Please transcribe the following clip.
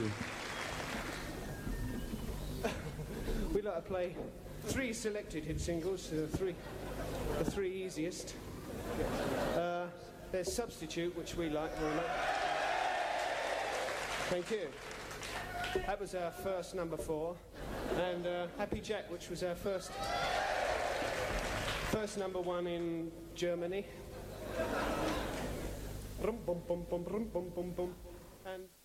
you. We like to play 3 selected hit singles, the three easiest. There's Substitute, which we like very much. Thank you. That was our first number 4. And Happy Jack, which was our first number 1 in Germany. Rum bum bum bum rum bum bum bum. And